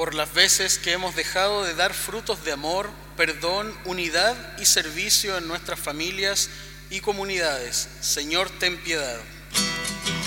por las veces que hemos dejado de dar frutos de amor, perdón, unidad y servicio en nuestras familias y comunidades. Señor, ten piedad.